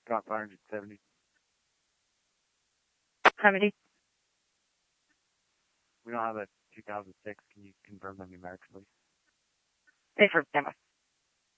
Scott 570. 70. We don't have a 2006. Can you confirm them numerically? They for demo.